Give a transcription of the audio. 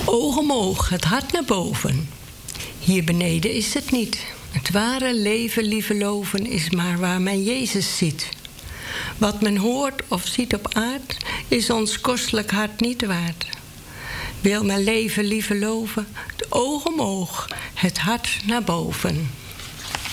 Oog om oog, het hart naar boven. Hier beneden is het niet. Het ware leven, lieve loven, is maar waar men Jezus ziet. Wat men hoort of ziet op aard, is ons kostelijk hart niet waard. Wil men leven, lieve loven, het oog om oog, het hart naar boven.